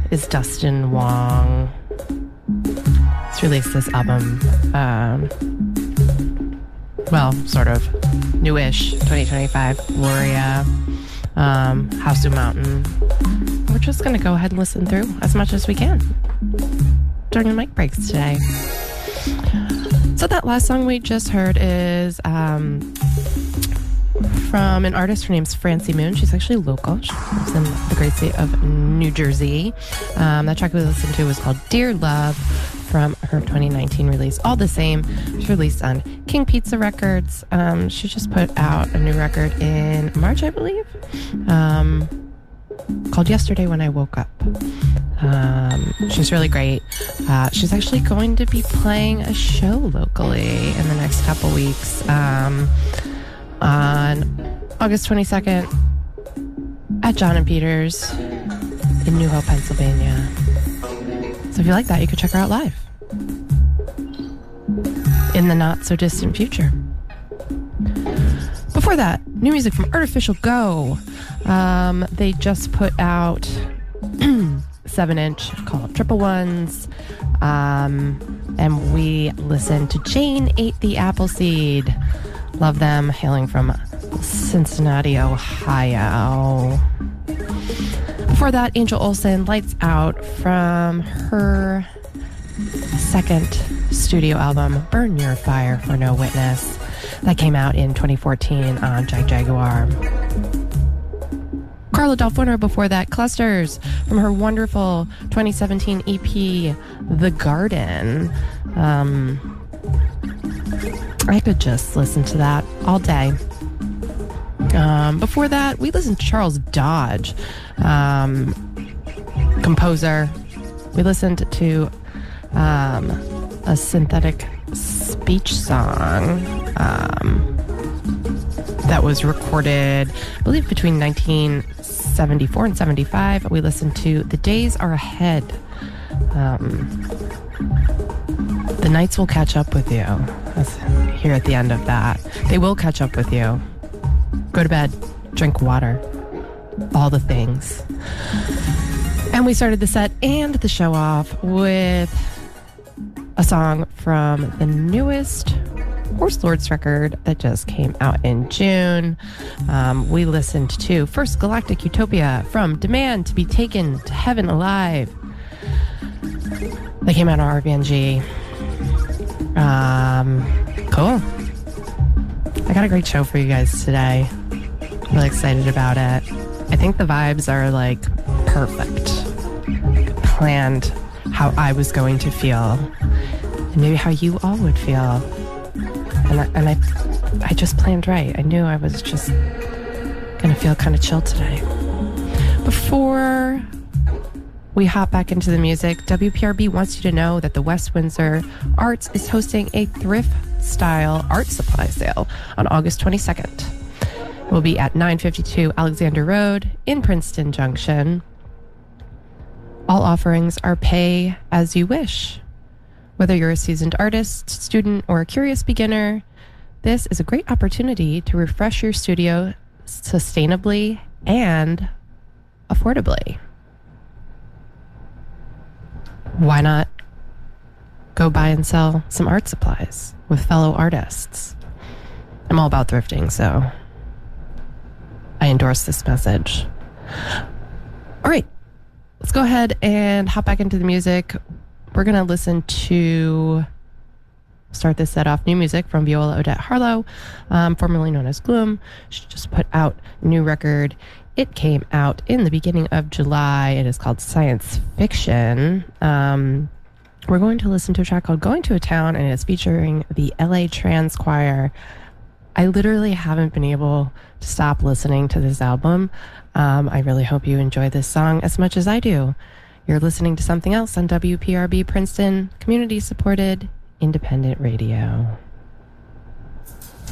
is Dustin Wong. He's released this album, well, sort of newish, 2025, Gloria, Hausu Mountain. We're just going to go ahead and listen through as much as we can during the mic breaks today. So that last song we just heard is from an artist. Her name's Francie Moon. She's actually local. She lives in the great state of New Jersey. That track we listened to was called Dear Love from her 2019 release. All the Same. It's released on King Pizza Records. She just put out a new record in March, I believe, called Yesterday When I Woke Up. She's really great. She's actually going to be playing a show locally in the next couple weeks. On August 22nd at John and Peters in New Hope, Pennsylvania. So if you like that, you could check her out live in the not so distant future. Before that, new music from Artificial Go. They just put out 7-inch called Triple Ones. And we listened to Jane Ate the Appleseed. Love them, hailing from Cincinnati, Ohio. Before that, Angel Olsen, Lights Out, from her second studio album, Burn Your Fire for No Witness. That came out in 2014 on Jaguar. Carla Delfino before that, Clusters, from her wonderful 2017 EP, The Garden. I could just listen to that all day. Before that, we listened to Charles Dodge, composer. We listened to a synthetic speech song that was recorded, I believe, between 1974 and 75. We listened to The Days Are Ahead. The nights will catch up with you. That's here at the end of that. They will catch up with you. Go to bed, drink water, all the things. And we started the set and the show off with a song from the newest Horse Lords record that just came out in June. We listened to First Galactic Utopia from Demand to Be Taken to Heaven Alive. They came out on RBNG. Cool. I got a great show for you guys today. Really excited about it. I think the vibes are like perfect. Planned how I was going to feel, and maybe how you all would feel. And I just planned right. I knew I was just gonna feel kind of chill today. Before we hop back into the music, WPRB wants you to know that the West Windsor Arts is hosting a thrift-style art supply sale on August 22nd. It will be at 952 Alexander Road in Princeton Junction. All offerings are pay as you wish. Whether you're a seasoned artist, student, or a curious beginner, this is a great opportunity to refresh your studio sustainably and affordably. Why not go buy and sell some art supplies with fellow artists? I'm all about thrifting, so I endorse this message. All right, let's go ahead and hop back into the music. We're going to listen to, start this set off, new music from Viola Odette Harlow, formerly known as Gloom. She just put out a new record. It came out in the beginning of July. It is called Science Fiction. We're going to listen to a track called Going to a Town, and it's featuring the LA Trans Choir. I literally haven't been able to stop listening to this album. I really hope you enjoy this song as much as I do. You're listening to Something Else on WPRB Princeton, community-supported independent radio.